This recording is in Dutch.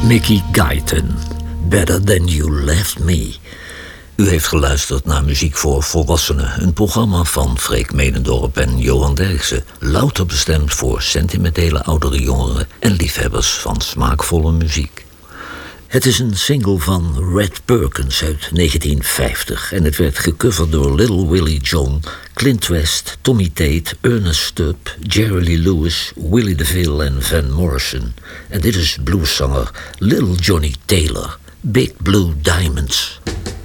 Mickey Guyton, Better Than You Left Me. U heeft geluisterd naar Muziek voor Volwassenen, een programma van Freek Menendorp en Johan Derksen, louter bestemd voor sentimentele oudere jongeren en liefhebbers van smaakvolle muziek. Het is een single van Red Perkins uit 1950 en het werd gecoverd door Little Willie John, Clint West, Tommy Tate, Ernest Stubb, Jerry Lee Lewis, Willie DeVille en Van Morrison. En dit is blueszanger Little Johnny Taylor, Big Blue Diamonds.